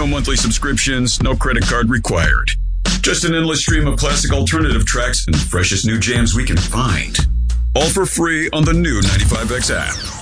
No monthly subscriptions, no credit card required. Just an endless stream of classic alternative tracks and freshest new jams we can find. All for free on the new 95X app.